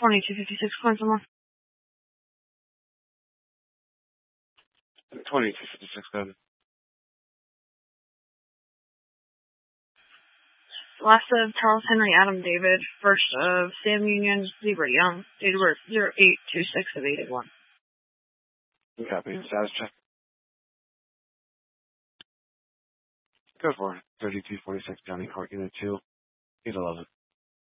2256 coins or more. 2256 code. Last of Charles Henry Adam David. First of Sam Union Zebra Young. Date of birth 0826 of 81. Copy. Status check. Go for it. 3246 Johnny Court Unit 2. 811.